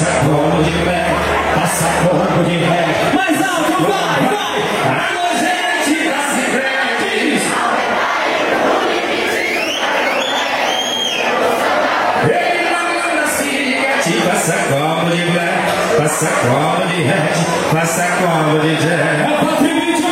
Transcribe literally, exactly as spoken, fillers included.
passa como de ré, passa como de ré. Mais alto, vai, vai! Alô, gente da Cicred! Ele manda Cicred, passa como de ré, passa como de ré, passa como de ré.